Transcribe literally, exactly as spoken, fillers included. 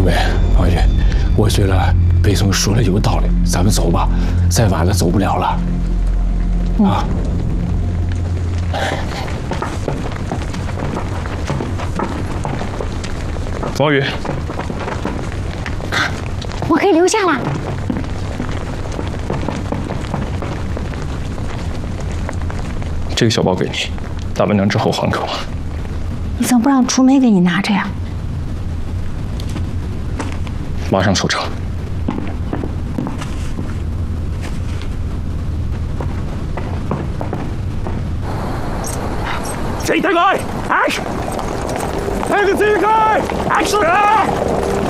春梅，王宇，我觉得北宋说的有道理，咱们走吧，再晚了走不了了。啊！ 王宇， 我可以留下了。 这个小包给你，打完仗之后还给我。 你怎么不让楚梅给你拿着呀？ 马上出城。 Take the guy! Action! Take the guy! Action!